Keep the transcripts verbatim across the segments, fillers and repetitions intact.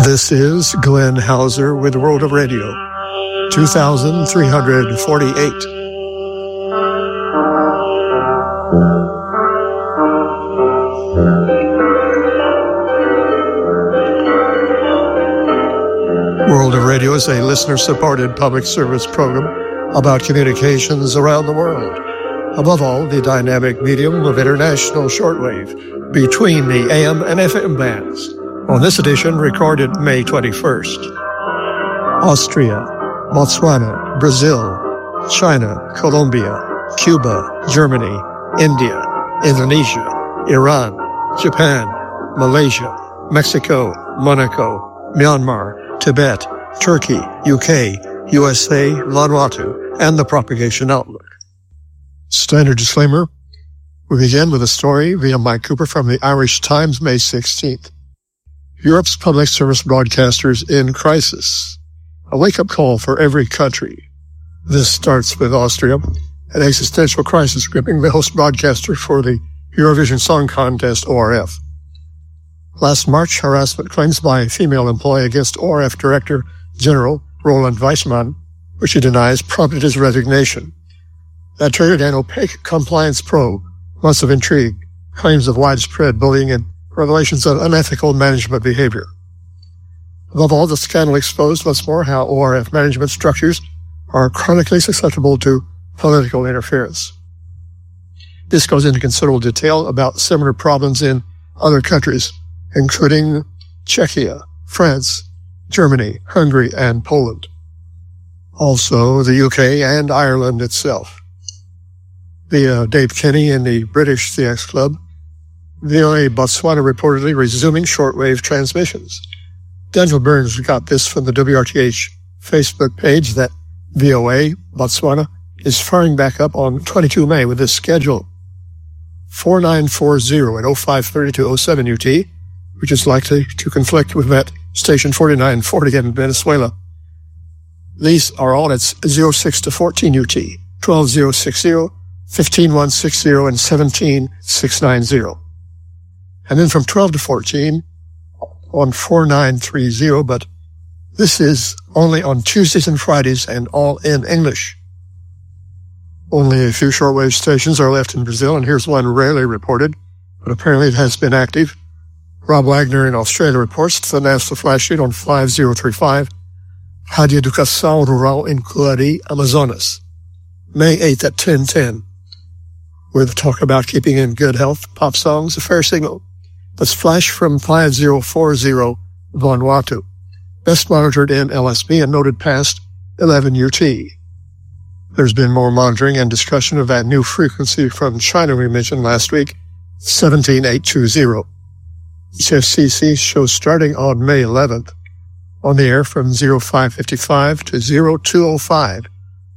This is Glenn Hauser with World of Radio, two thousand three hundred forty-eight. World of Radio is a listener-supported public service program about communications around the world. Above all, the dynamic medium of international shortwave between the A M and F M bands. On this edition, recorded May twenty-first. Austria, Botswana, Brazil, China, Colombia, Cuba, Germany, India, Indonesia, Iran, Japan, Malaysia, Mexico, Monaco, Myanmar, Tibet, Turkey, U K, U S A, Vanuatu, and the Propagation Outlook. Standard disclaimer. We begin with a story via Mike Cooper from the Irish Times, May sixteenth. Europe's public service broadcasters in crisis. A wake-up call for every country. This starts with Austria, an existential crisis gripping the host broadcaster for the Eurovision Song Contest, O R F. Last March, harassment claims by a female employee against O R F Director General Roland Weissmann, which he denies, prompted his resignation. That triggered an opaque compliance probe, months of intrigue, claims of widespread bullying, and revelations of unethical management behavior. Above all, the scandal exposed once more how O R F management structures are chronically susceptible to political interference. This goes into considerable detail about similar problems in other countries, including Czechia, France, Germany, Hungary, and Poland. Also, the U K and Ireland itself. Via Dave Kenny in the British C X Club, V O A Botswana reportedly resuming shortwave transmissions. Daniel Burns got this from the W R T H Facebook page that V O A Botswana is firing back up on the twenty-second of May with this schedule. four nine four zero at oh five thirty-two oh seven U T, which is likely to conflict with that station forty-nine forty in Venezuela. These are all at oh six to fourteen U T, twelve oh sixty, fifteen one sixty, and seventeen six ninety. And then from twelve to fourteen on four nine three zero, but this is only on Tuesdays and Fridays and all in English. Only a few shortwave stations are left in Brazil, and here's one rarely reported, but apparently it has been active. Rob Wagner in Australia reports to the National Flash Sheet on five oh three five, Rádio Educação Rural in Coari, Amazonas, May eighth at ten ten. With talk about keeping in good health, pop songs, a fair signal. Let's flash from five oh four oh Vanuatu, best monitored in L S B and noted past eleven U T. There's been more monitoring and discussion of that new frequency from China we mentioned last week, seventeen eight two zero. H F C C shows starting on May eleventh, on the air from oh five fifty-five to oh two oh five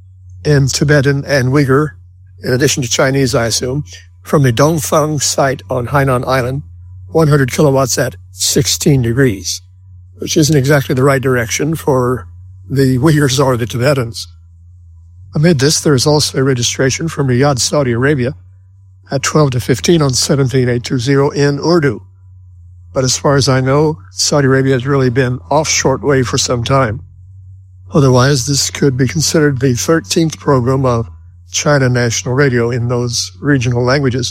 in Tibetan and Uyghur, in addition to Chinese, I assume, from the Dongfang site on Hainan Island, one hundred kilowatts at sixteen degrees, which isn't exactly the right direction for the Uyghurs or the Tibetans. Amid this, there is also a registration from Riyadh, Saudi Arabia, at twelve to fifteen on seventeen eight two zero in Urdu. But as far as I know, Saudi Arabia has really been off shortwave for some time. Otherwise, this could be considered the thirteenth program of China National Radio in those regional languages.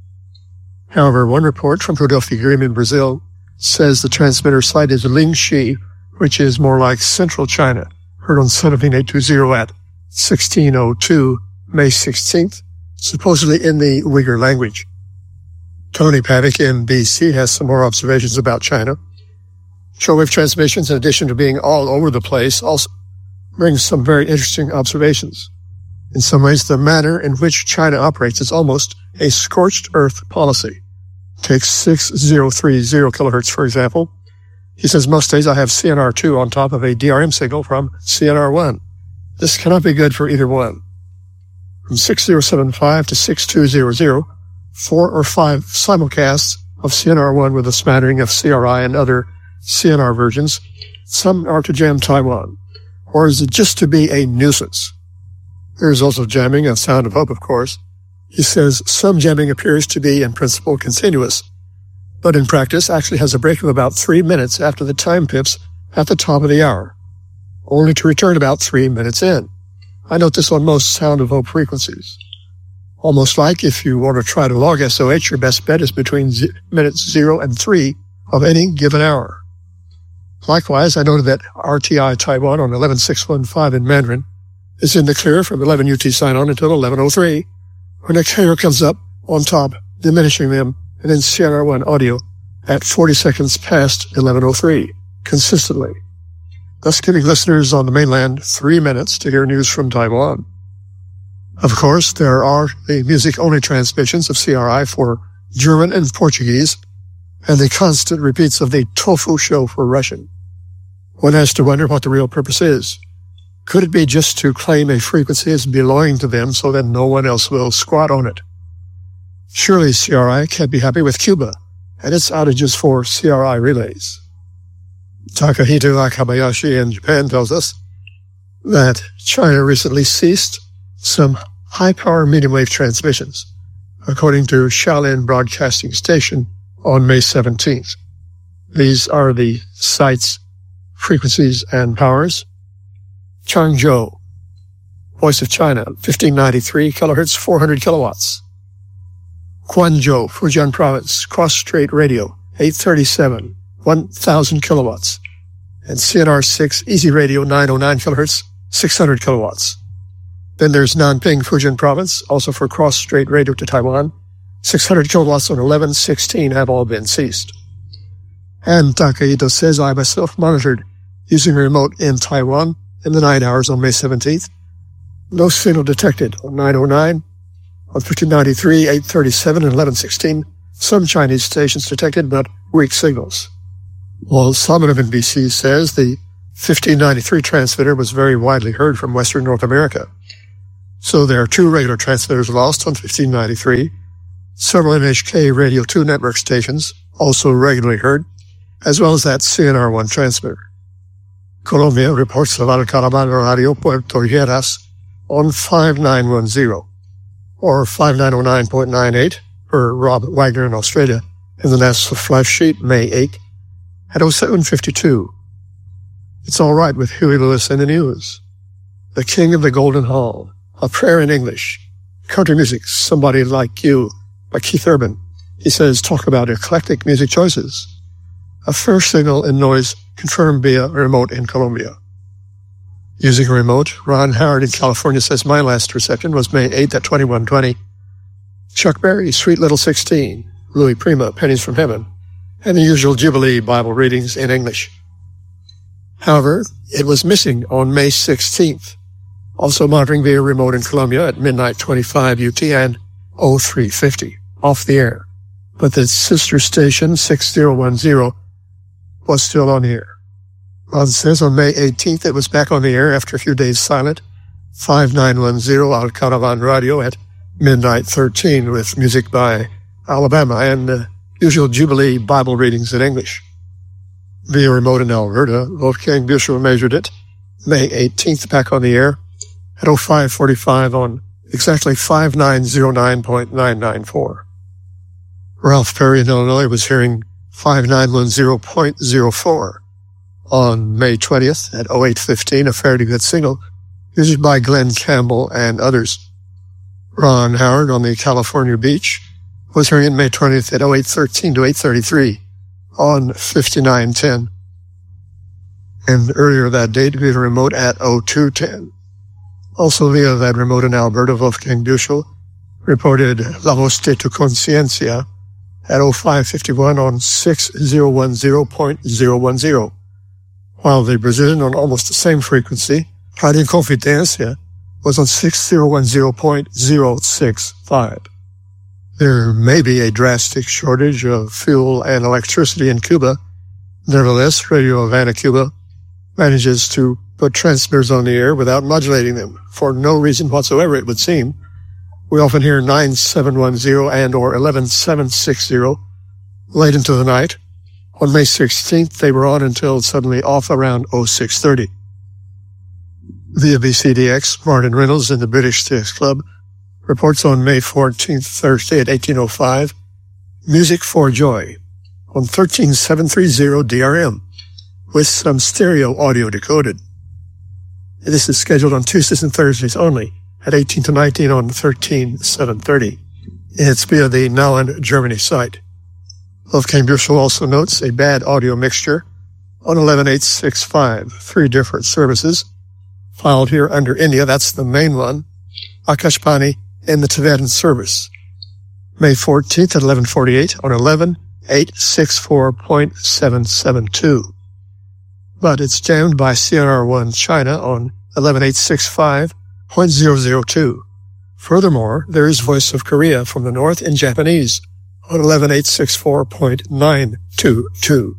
However, one report from Philadelphia Green in Brazil says the transmitter site is Lingxi, which is more like central China, heard on seventeen eight two zero at sixteen oh two, May sixteenth, supposedly in the Uyghur language. Tony Paddock in B C has some more observations about China. Shortwave transmissions, in addition to being all over the place, also brings some very interesting observations. In some ways, the manner in which China operates is almost a scorched earth policy. Take six thousand thirty kilohertz, for example. He says, most days I have C N R two on top of a D R M signal from C N R one. This cannot be good for either one. From six thousand seventy-five to six two hundred, four or five simulcasts of C N R one with a smattering of C R I and other C N R versions. Some are to jam Taiwan. Or is it just to be a nuisance? There is also jamming of Sound of Hope, of course. He says some jamming appears to be, in principle, continuous, but in practice actually has a break of about three minutes after the time pips at the top of the hour, only to return about three minutes in. I note this on most sound evoke frequencies. Almost like if you want to try to log S O H, your best bet is between z- minutes zero and three of any given hour. Likewise, I noted that R T I Taiwan on eleven six one five in Mandarin is in the clear from eleven U T sign-on until eleven oh three, when a carrier comes up on top, diminishing them, and then C N R one audio at forty seconds past eleven oh three, consistently, thus giving listeners on the mainland three minutes to hear news from Taiwan. Of course, there are the music-only transmissions of C R I for German and Portuguese, and the constant repeats of the Tofu show for Russian. One has to wonder what the real purpose is. Could it be just to claim a frequency as belonging to them so that no one else will squat on it? Surely C R I can't be happy with Cuba and its outages for C R I relays. Takahito Akabayashi in Japan tells us that China recently ceased some high-power medium-wave transmissions, according to Shaolin Broadcasting Station on May seventeenth. These are the sites, frequencies, and powers. Changzhou, Voice of China, fifteen ninety-three kilohertz, four hundred kilowatts. Guangzhou, Fujian Province, Cross-Strait Radio, eight thirty-seven, one thousand kilowatts. And C N R six, Easy Radio, nine oh nine kilohertz, six hundred kilowatts. Then there's Nanping, Fujian Province, also for Cross-Strait Radio to Taiwan. six hundred kilowatts on eleven sixteen have all been ceased. And Takahito says, I myself monitored using a remote in Taiwan in the night hours on May seventeenth. No signal detected on nine oh nine, on fifteen ninety-three, eight thirty-seven, and eleven sixteen. Some Chinese stations detected, but weak signals. While Salmonov in B C says the fifteen ninety-three transmitter was very widely heard from Western North America. So there are two regular transmitters lost on fifteen ninety-three, several N H K Radio two network stations also regularly heard, as well as that C N R one transmitter. Colombia reports of Alcaravan Radio Puerto Lleras on five nine one zero, or five nine oh nine point nine eight for Rob Wagner in Australia in the National Flash Sheet, May eighth, at oh seven fifty-two. It's all right with Huey Lewis in the news. The King of the Golden Hall, A Prayer in English, country music, Somebody Like You, by Keith Urban. He says, talk about eclectic music choices. A first signal in noise confirmed via remote in Colombia. Using a remote, Ron Howard in California says, my last reception was May eighth at twenty-one twenty. Chuck Berry, Sweet Little sixteen, Louis Prima, Pennies from Heaven, and the usual Jubilee Bible readings in English. However, it was missing on May sixteenth, also monitoring via remote in Colombia at midnight twenty-five U T and oh three fifty, off the air. But the sister station, six thousand ten, was still on the air. Ron says on May eighteenth it was back on the air after a few days silent, five nine one zero Alcaravan Radio at midnight thirteen with music by Alabama and the usual Jubilee Bible readings in English. Via remote in Alberta, Wolfgang Büschel measured it May eighteenth back on the air at oh five forty-five on exactly five nine oh nine point nine nine four. Ralph Perry in Illinois was hearing five nine one zero point zero four on May twentieth at oh eight fifteen, a fairly good signal, used by Glenn Campbell and others. Ron Howard on the California beach was hearing it May twentieth at oh eight thirteen to eight thirty-three on fifty-nine ten. And earlier that date, via remote at oh two ten. Also via that remote in Alberta, Wolfgang Büschel reported La Voz de tu Conciencia at oh five fifty-one on six thousand ten point oh one oh, while the Brazilian on almost the same frequency, Radio Confidencia, was on six thousand ten point oh six five. There may be a drastic shortage of fuel and electricity in Cuba. Nevertheless, Radio Havana, Cuba, manages to put transmitters on the air without modulating them, for no reason whatsoever, it would seem. We often hear nine seven one zero and or eleven seven sixty late into the night. On May sixteenth, they were on until suddenly off around oh six thirty. Via B C D X, Martin Reynolds in the British Six Club reports on May fourteenth, Thursday at eighteen oh five, Music for Joy, on thirteen seven thirty D R M with some stereo audio decoded. This is scheduled on Tuesdays and Thursdays only at eighteen to nineteen on thirteen seven thirty. It's via the Now in Germany site. Wolfgang Büchel also notes a bad audio mixture on eleven eight sixty-five, three different services filed here under India. That's the main one, Akashvani, in the Tibetan service. May fourteenth at eleven forty-eight on eleven eight sixty-four point seven seven two. But it's jammed by C N R one China on eleven eight sixty-five point zero zero two. Furthermore, there is Voice of Korea from the north in Japanese on eleven eight sixty-four point nine two two.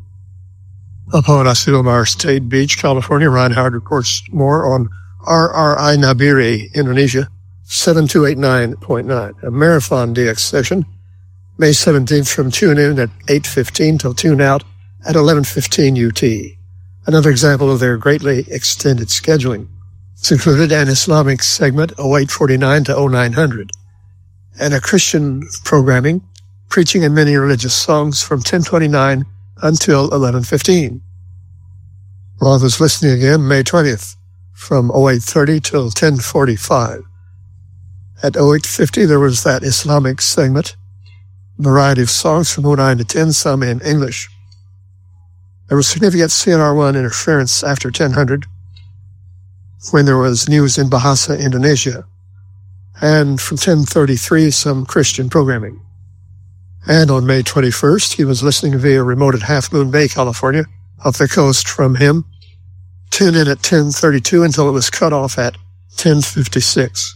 Upon Asilomar State Beach, California, Reinhard reports more on R R I Nabire, Indonesia, seven two eight nine point nine. A marathon D X session, May seventeenth from tune in at eight fifteen till tune out at eleven fifteen U T. Another example of their greatly extended scheduling. It's included an Islamic segment oh eight forty-nine to oh nine hundred, and a Christian programming, preaching and many religious songs from ten twenty-nine until eleven fifteen. While was listening again, May twentieth, from oh eight thirty till ten forty-five. At oh eight fifty, there was that Islamic segment, variety of songs from oh nine to ten, some in English. There was significant C N R one interference after ten hundred, when there was news in Bahasa, Indonesia, and from ten thirty-three, some Christian programming. And on May twenty-first, he was listening via remote at Half Moon Bay, California, up the coast from him. Tune in at ten thirty-two until it was cut off at ten fifty-six.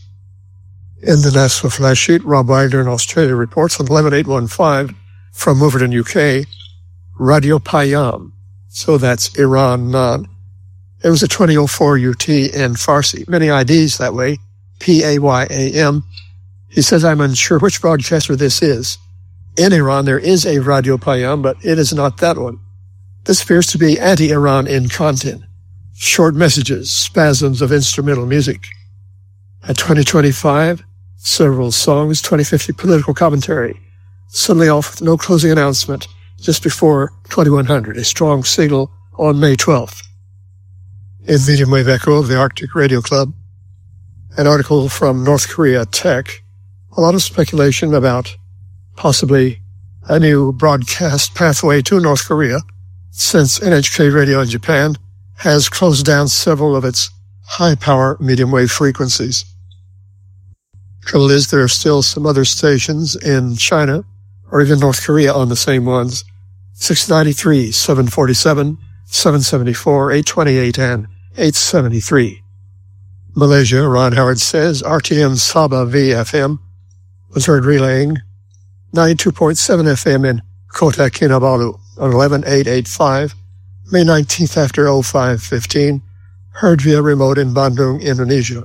In the National Flash Sheet, Rob Wagner in Australia reports on eleven eight fifteen from Wolverton, U K, Radio Payam. So that's Iran non. It was a twenty oh four U T in Farsi. Many I Ds that way, P A Y A M. He says, I'm unsure which broadcaster this is. In Iran, there is a Radio Payam, but it is not that one. This appears to be anti-Iran in content. Short messages, spasms of instrumental music. At twenty twenty-five, several songs, twenty fifty political commentary. Suddenly off with no closing announcement, just before twenty-one hundred, a strong signal on May twelfth. In Medium Wave Echo of the Arctic Radio Club, an article from North Korea Tech, a lot of speculation about possibly a new broadcast pathway to North Korea, since N H K Radio in Japan has closed down several of its high-power medium-wave frequencies. Trouble is, there are still some other stations in China, or even North Korea on the same ones, six ninety-three, seven forty-seven, seven seventy-four, eight twenty-eight, and eight seventy-three. Malaysia, Ron Howard says, R T M Sabah V F M was heard relaying ninety-two point seven F M in Kota Kinabalu on eleven eight eighty-five, May nineteenth after oh five fifteen, heard via remote in Bandung, Indonesia.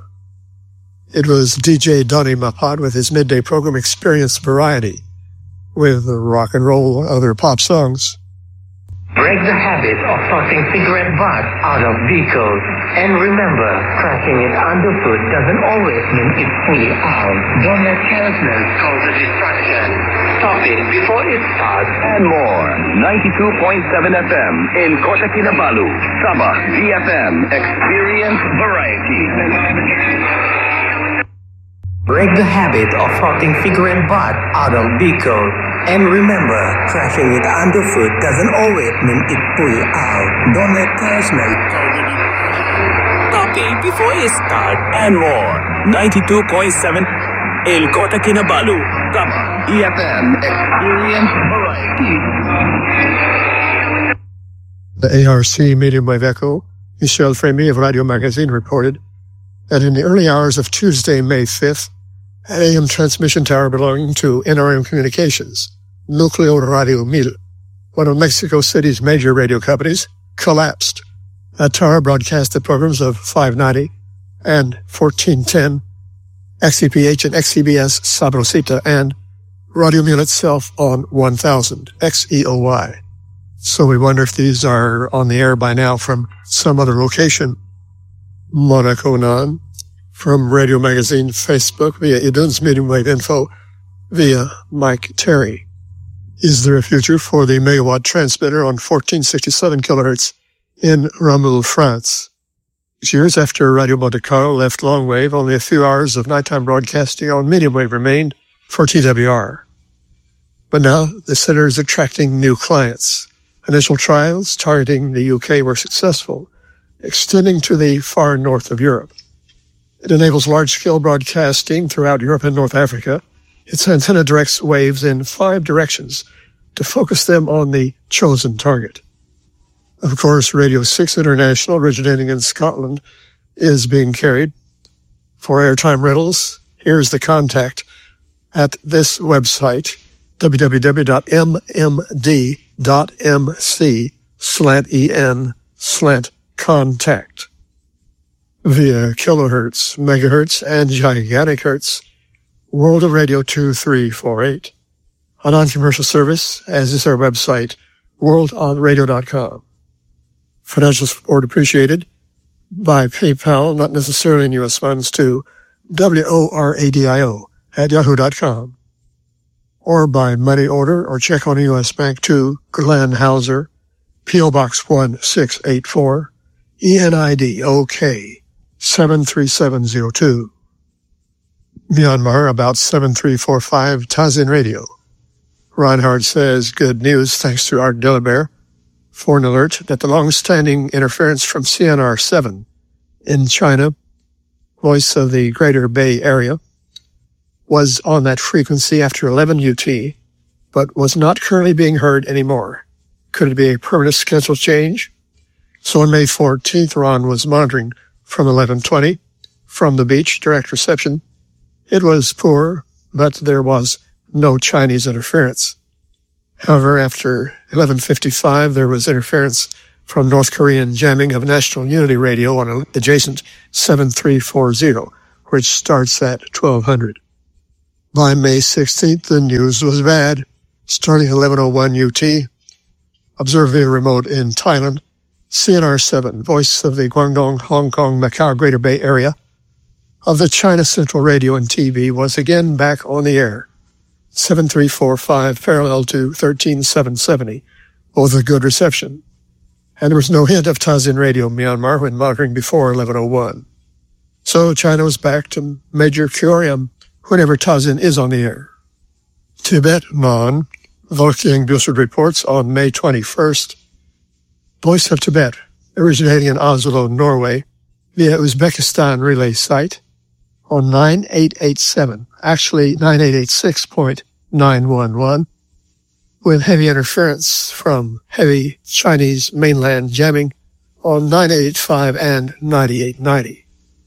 It was D J Donny Mapat with his midday program Experience Variety, with rock and roll, other pop songs. Break the habit of tossing cigarette butts out of vehicles. And remember, crashing it underfoot doesn't always mean it's fully out. Don't let carelessness cause a distraction. Stop it before it starts. And more. ninety-two point seven F M in Kota Kinabalu, Sabah, V F M, Experience Variety. Break the habit of tossing cigarette butt out of vehicles. And remember, crashing it underfoot doesn't always mean it's fully out. Don't let carelessness cause a distraction. Stop it before it starts. And more. ninety-two point seven in Kota Kinabalu, Sabah, E F M, Experience Variety. The A R C Medium Wave Echo, Michel Frémy of Radio Magazine reported that in the early hours of Tuesday, May fifth, an A M transmission tower belonging to N R M Communications, Núcleo Radio Mil, one of Mexico City's major radio companies, collapsed. That tower broadcasted programs of five ninety and fourteen ten, X E P H and X E B S Sabrosita, and Radio Mil itself on one thousand, X E O Y. So we wonder if these are on the air by now from some other location. Monaco Nan, from Radio Magazine Facebook via Idun's Medium Wave Info via Mike Terry. Is there a future for the megawatt transmitter on fourteen sixty-seven kilohertz in Ramul, France? Six years after Radio Monte Carlo left long wave, only a few hours of nighttime broadcasting on medium wave remained for T W R. But now the center is attracting new clients. Initial trials targeting the U K were successful, extending to the far north of Europe. It enables large-scale broadcasting throughout Europe and North Africa. Its antenna directs waves in five directions to focus them on the chosen target. Of course, Radio six International, originating in Scotland, is being carried. For airtime rentals, here's the contact at this website, w w w dot m m d dot m c slant en slant contact. Via kilohertz, megahertz, and gigantic hertz, World of Radio two three four eight. A non-commercial service, as is our website, world on radio dot com. Financial support appreciated by PayPal, not necessarily in U S funds, to W O R A D I O at yahoo dot com. Or by money order or check on a U S bank to Glenn Hauser, P O Box one six eight four, E N I D O K seven three seven zero two. Myanmar, about seven three four five, Tazin Radio. Reinhard says, good news thanks to Art Delabert for an alert that the long-standing interference from C N R seven in China, voice of the Greater Bay Area, was on that frequency after eleven U T, but was not currently being heard anymore. Could it be a permanent schedule change? So on May fourteenth, Ron was monitoring from eleven twenty from the beach, direct reception. It was poor, but there was no Chinese interference. However, after eleven fifty-five, there was interference from North Korean jamming of National Unity Radio on an adjacent seven three four zero, which starts at twelve hundred. By May sixteenth, the news was bad. Starting eleven oh one U T, observed via remote in Thailand, C N R seven, voice of the Guangdong, Hong Kong, Macau, Greater Bay Area, of the China Central Radio and T V, was again back on the air. seven three four five, parallel to thirteen seven seventy, both a good reception. And there was no hint of Tazin Radio Myanmar when monitoring before eleven oh one. So China was back to Major Q R M whenever Tazin is on the air. Tibet, Mon, Wolfgang Busard reports on May twenty-first, Voice of Tibet, originating in Oslo, Norway, via Uzbekistan relay site on nine eight eight seven, actually nine eight eight six point nine one one, with heavy interference from heavy Chinese mainland jamming on nine eight eight five and ninety-eight ninety.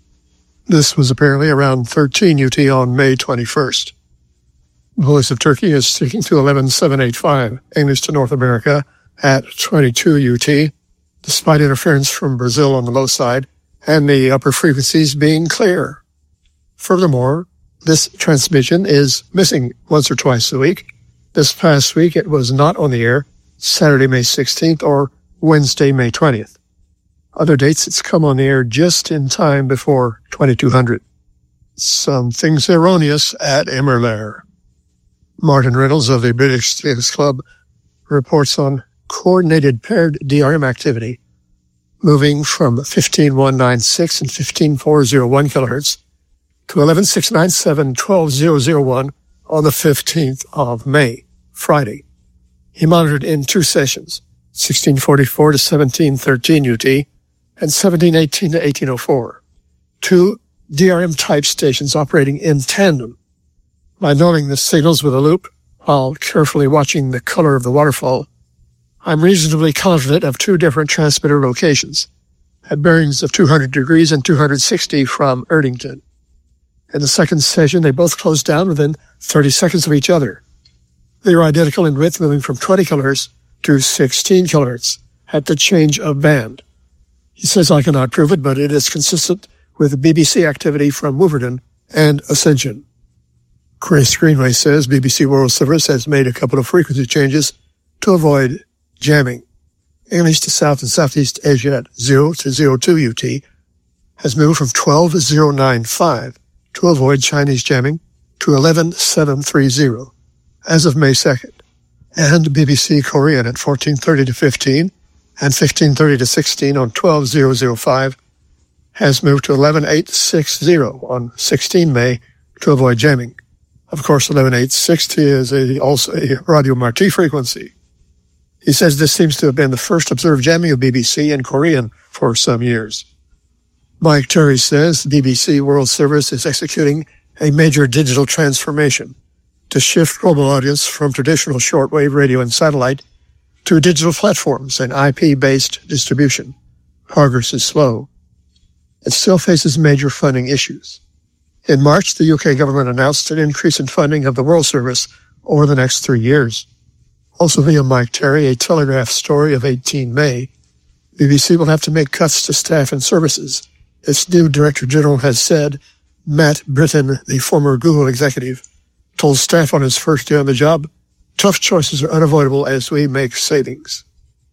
This was apparently around thirteen U T on May twenty-first. Voice of Turkey is sticking to eleven seven eighty-five, English to North America, at twenty-two U T, despite interference from Brazil on the low side and the upper frequencies being clear. Furthermore, this transmission is missing once or twice a week. This past week it was not on the air, Saturday, May sixteenth or Wednesday, May twentieth. Other dates it's come on the air just in time before twenty-two hundred. Something's erroneous at Immerlair. Martin Reynolds of the British Statistics Club reports on coordinated paired D R M activity, moving from fifteen one ninety-six and fifteen four oh one kilohertz to eleven six ninety-seven, twelve thousand one on the fifteenth of May, Friday. He monitored in two sessions, sixteen forty-four to seventeen thirteen U T and seventeen eighteen to eighteen oh four. Two D R M type stations operating in tandem. By knowing the signals with a loop, while carefully watching the color of the waterfall, I'm reasonably confident of two different transmitter locations, at bearings of two hundred degrees and two hundred sixty from Erdington. In the second session, they both closed down within thirty seconds of each other. They were identical in width, moving from twenty kilohertz to sixteen kilohertz at the change of band. He says I cannot prove it, but it is consistent with B B C activity from Wolverton and Ascension. Chris Greenway says B B C World Service has made a couple of frequency changes to avoid jamming. English to South and Southeast Asia at zero to zero two U T has moved from twelve thousand ninety-five to avoid Chinese jamming to eleven seven thirty as of May second. and B B C Korean at fourteen thirty to fifteen and fifteen thirty to sixteen on twelve thousand five has moved to eleven eight sixty on sixteen May to avoid jamming. Of course, eleven eight sixty is a, also a Radio Marti frequency. He says this seems to have been the first observed jamming of B B C in Korean for some years. Mike Terry says the B B C World Service is executing a major digital transformation to shift global audience from traditional shortwave radio and satellite to digital platforms and I P-based distribution. Progress is slow. It still faces major funding issues. In March, the U K government announced an increase in funding of the World Service over the next three years. Also via Mike Terry, a Telegraph story of eighteenth May, B B C will have to make cuts to staff and services. Its new Director General has said. Matt Britton, the former Google executive, told staff on his first day on the job, tough choices are unavoidable as we make savings.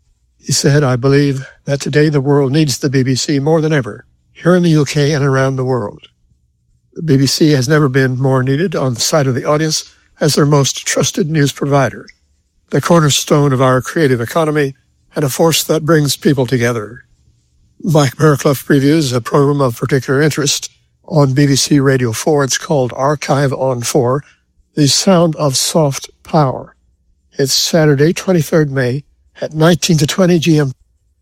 He said, I believe that today the world needs the B B C more than ever, here in the U K and around the world. The B B C has never been more needed on the side of the audience as their most trusted news provider, the cornerstone of our creative economy, and a force that brings people together. Mike Barraclough previews a program of particular interest on B B C Radio four. It's called Archive on four, The Sound of Soft Power. It's Saturday, twenty-third May at nineteen to twenty G M.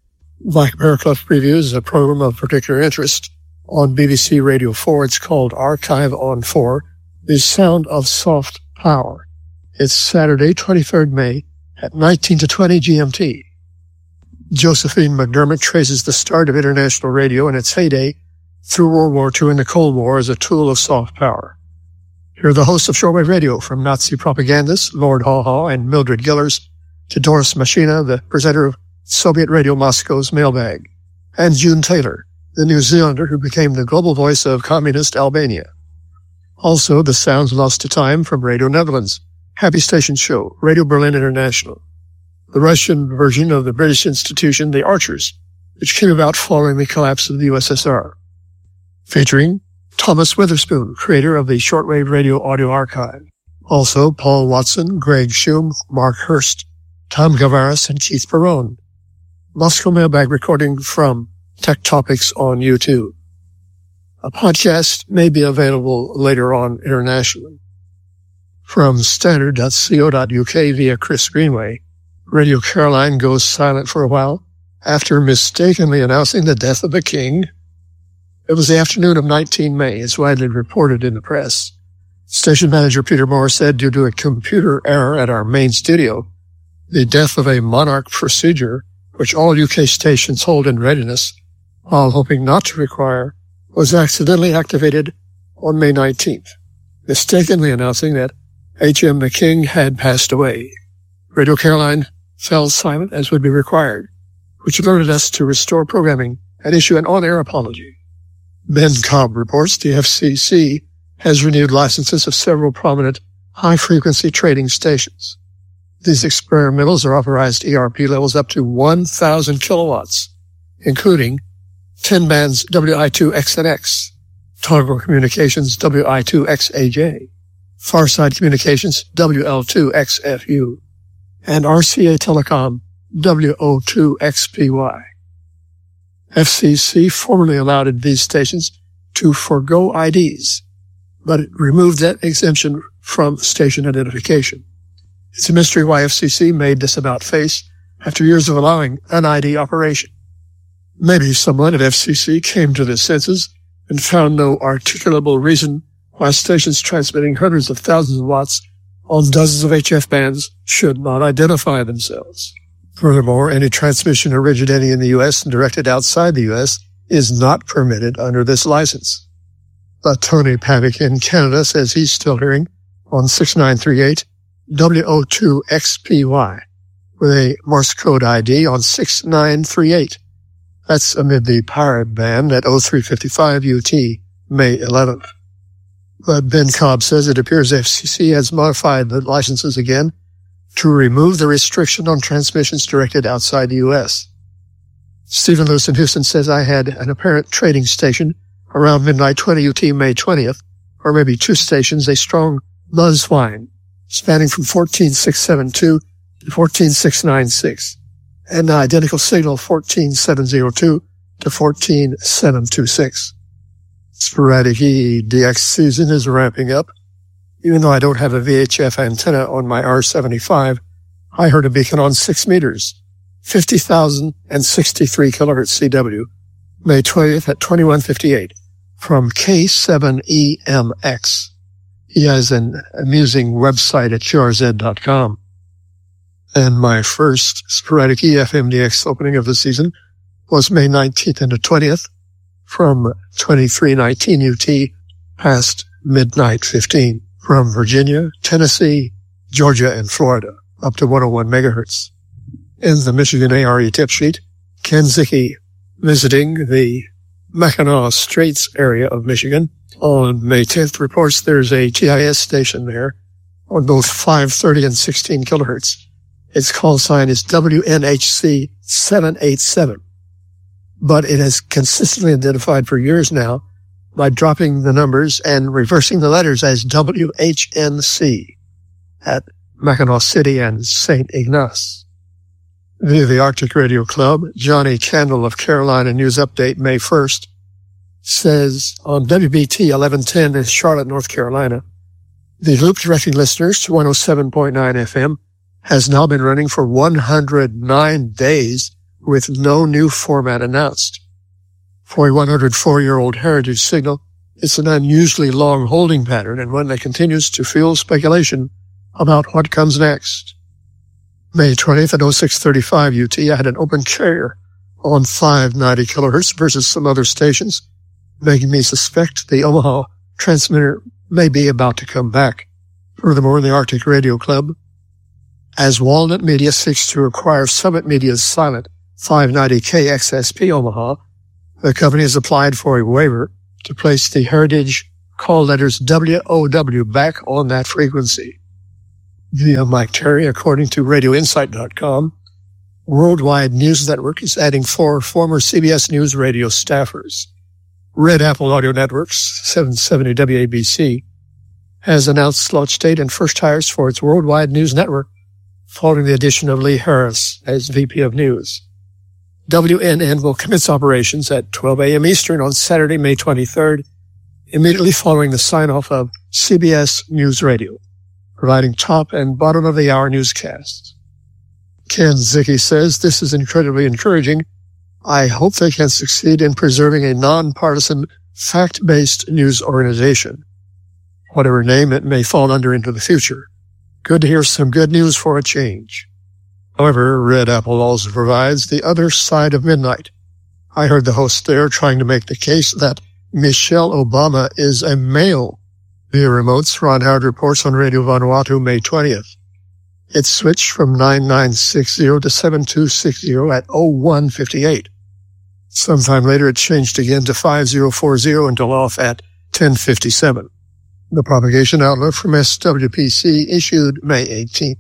Mike Barraclough previews a program of particular interest on B B C Radio four. It's called Archive on four, The Sound of Soft Power. It's Saturday, twenty-third May at nineteen to twenty G M T. Josephine McDermott traces the start of international radio in its heyday through World War Two and the Cold War as a tool of soft power. Here are the hosts of shortwave radio, from Nazi propagandists Lord Haw Haw and Mildred Gillers to Doris Machina, the presenter of Soviet Radio Moscow's Mailbag, and June Taylor, the New Zealander who became the global voice of communist Albania. Also, the sounds lost to time from Radio Netherlands, Happy Station Show, Radio Berlin International, the Russian version of the British institution, The Archers, which came about following the collapse of the U S S R, featuring Thomas Witherspoon, creator of the Shortwave Radio Audio Archive. Also, Paul Watson, Greg Shum, Mark Hurst, Tom Gavaris, and Keith Perrone. Moscow Mailbag recording from Tech Topics on YouTube. A podcast may be available later on internationally. From standard dot co dot U K via Chris Greenway, Radio Caroline goes silent for a while after mistakenly announcing the death of the king. It was the afternoon of nineteenth May, as widely reported in the press. Station manager Peter Moore said, due to a computer error at our main studio, the death of a monarch procedure, which all U K stations hold in readiness, while hoping not to require, was accidentally activated on May nineteenth, mistakenly announcing that H M the King had passed away. Radio Caroline fell silent as would be required, which alerted us to restore programming and issue an on-air apology. Ben Cobb reports the F C C has renewed licenses of several prominent high-frequency trading stations. These experimentals are authorized E R P levels up to one thousand kilowatts, including ten bands W I two X N X, Toggle Communications W I two X A J, Farside Communications W L two X F U, and R C A Telecom W O two X P Y. F C C formerly allowed these stations to forego I Ds, but it removed that exemption from station identification. It's a mystery why F C C made this about-face after years of allowing an I D operation. Maybe someone at F C C came to their senses and found no articulable reason why stations transmitting hundreds of thousands of watts on dozens of H F bands should not identify themselves. Furthermore, any transmission originating in the U S and directed outside the U S is not permitted under this license. But Tony Panic in Canada says he's still hearing on six nine three eight W O two X P Y with a Morse code I D on six nine three eight. That's amid the pirate ban at oh three fifty-five U T, May eleventh. But Ben Cobb says it appears F C C has modified the licenses again to remove the restriction on transmissions directed outside the U S. Stephen Lewis in Houston says I had an apparent trading station around midnight twenty U T, May twentieth, or maybe two stations, a strong buzz whine, spanning from fourteen six seventy-two to fourteen thousand six hundred ninety-six, and an identical signal fourteen thousand seven hundred two to fourteen thousand seven hundred twenty-six. Sporadic E D X season is ramping up. Even though I don't have a V H F antenna on my R seventy-five, I heard a beacon on six meters, fifty thousand sixty-three kilohertz C W, May twentieth at twenty-one fifty-eight, from K seven E M X. He has an amusing website at Q R Z dot com. And my first sporadic E F M D X opening of the season was May nineteenth and the twentieth, from twenty-three nineteen U T past midnight fifteen. From Virginia, Tennessee, Georgia, and Florida, up to one oh one megahertz. In the Michigan A R E tip sheet, Ken Zicke, visiting the Mackinac Straits area of Michigan on May tenth, reports there's a T I S station there on both five thirty and sixteen kilohertz. Its call sign is W N H C seven eighty-seven, but it has consistently identified for years now by dropping the numbers and reversing the letters as W H N C at Mackinac City and Saint Ignace. Via the Arctic Radio Club, Johnny Candle of Carolina News Update, May first, says on W B T eleven ten in Charlotte, North Carolina, the loop directing listeners to one oh seven point nine F M has now been running for one hundred nine days with no new format announced. For a one hundred four-year-old heritage signal, it's an unusually long holding pattern and one that continues to fuel speculation about what comes next. May twentieth at oh six thirty-five U T, I had an open carrier on five ninety kilohertz versus some other stations, making me suspect the Omaha transmitter may be about to come back. Furthermore, in the Arctic Radio Club, as Walnut Media seeks to acquire Summit Media's silent five ninety K X S P Omaha, the company has applied for a waiver to place the heritage call letters W O W back on that frequency. Via Mike Terry, according to radio insight dot com, Worldwide News Network is adding four former C B S News radio staffers. Red Apple Audio Networks, seven seventy W A B C, has announced launch date and first hires for its Worldwide News Network following the addition of Lee Harris as V P of News. W N N will commence operations at twelve a.m. Eastern on Saturday, May twenty-third, immediately following the sign-off of C B S News Radio, providing top and bottom-of-the-hour newscasts. Ken Zicke says this is incredibly encouraging. I hope they can succeed in preserving a nonpartisan, fact-based news organization, whatever name it may fall under into the future. Good to hear some good news for a change. However, Red Apple also provides the other side of midnight. I heard the host there trying to make the case that Michelle Obama is a male. Via remotes, Ron Howard reports on Radio Vanuatu, May twentieth. It switched from nine nine six zero to seven two six zero at oh one fifty-eight. Sometime later, it changed again to five zero four zero until off at ten fifty-seven. The propagation outlook from S W P C issued May eighteenth.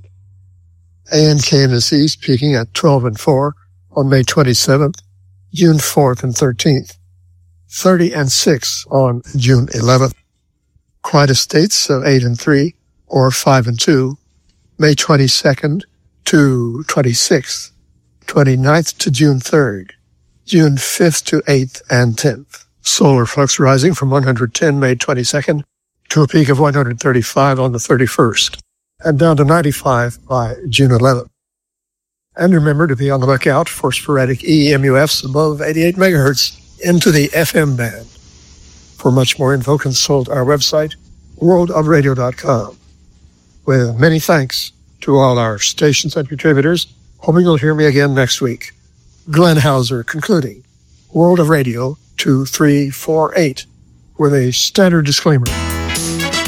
A N K M S East peaking at twelve and four on May twenty-seventh, June fourth and thirteenth, thirty and six on June eleventh. Quiet Estates of eight and three or five and two, May twenty-second to twenty-sixth, twenty-ninth to June third, June fifth to eighth and tenth. Solar flux rising from one hundred ten May twenty-second to a peak of one hundred thirty-five on the thirty-first. And down to ninety-five by June eleventh. And remember to be on the lookout for sporadic E M U Fs above eighty-eight megahertz into the F M band. For much more info, consult our website, world of radio dot com. With many thanks to all our stations and contributors, hoping you'll hear me again next week. Glenn Hauser concluding World of Radio two three four eight with a standard disclaimer.